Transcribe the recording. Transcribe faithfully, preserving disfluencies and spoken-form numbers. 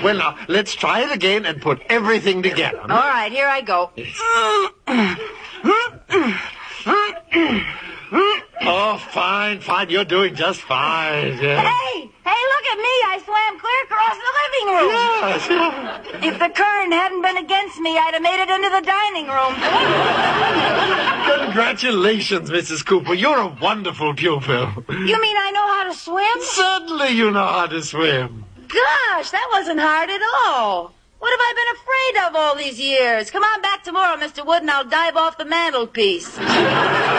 Well, now, let's try it again and put everything together. All right, here I go. Oh, fine, fine. You're doing just fine. Yeah. Hey, hey, look at me. I swam clear across the living room. Yes, yeah. If the current hadn't been against me, I'd have made it into the dining room. Congratulations, Missus Cooper. You're a wonderful pupil. You mean I know how to swim? Certainly you know how to swim. Gosh, that wasn't hard at all. What have I been afraid of all these years? Come on back tomorrow, Mister Wood, and I'll dive off the mantelpiece.